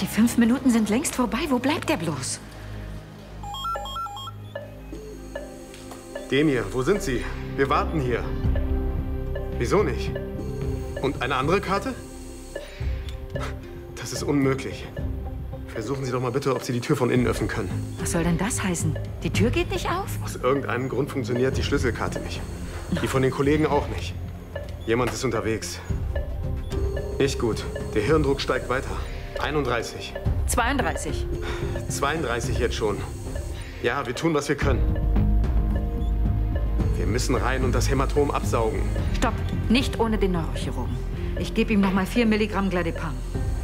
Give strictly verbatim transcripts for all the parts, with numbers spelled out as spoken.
Die fünf Minuten sind längst vorbei. Wo bleibt der bloß? Demir, wo sind Sie? Wir warten hier. Wieso nicht? Und eine andere Karte? Das ist unmöglich. Versuchen Sie doch mal bitte, ob Sie die Tür von innen öffnen können. Was soll denn das heißen? Die Tür geht nicht auf? Aus irgendeinem Grund funktioniert die Schlüsselkarte nicht. Die von den Kollegen auch nicht. Jemand ist unterwegs. Nicht gut. Der Hirndruck steigt weiter. einunddreißig. zweiunddreißig. zweiunddreißig jetzt schon. Ja, wir tun, was wir können. Wir müssen rein und das Hämatom absaugen. Stopp. Nicht ohne den Neurochirurgen. Ich gebe ihm noch mal vier Milligramm Gladepam.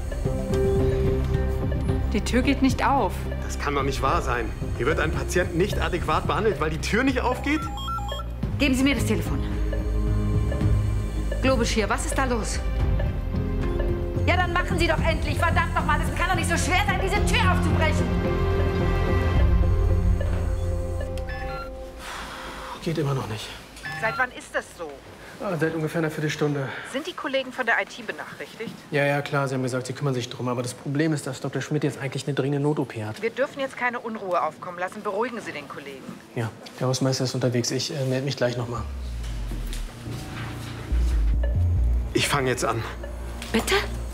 Die Tür geht nicht auf. Das kann doch nicht wahr sein. Hier wird ein Patient nicht adäquat behandelt, weil die Tür nicht aufgeht? Geben Sie mir das Telefon. Globisch hier, was ist da los? Ja, dann machen Sie doch endlich. Verdammt noch mal, es kann doch nicht so schwer sein, diese Tür aufzubrechen. Geht immer noch nicht. Seit wann ist das so? Ah, seit ungefähr einer Viertelstunde. Sind die Kollegen von der I T benachrichtigt? Ja, ja, klar, Sie haben gesagt, Sie kümmern sich drum. Aber das Problem ist, dass Doktor Schmidt jetzt eigentlich eine dringende Not-O P hat. Wir dürfen jetzt keine Unruhe aufkommen lassen. Beruhigen Sie den Kollegen. Ja, der Hausmeister ist unterwegs. Ich äh, melde mich gleich noch mal. Ich fange jetzt an. Bitte?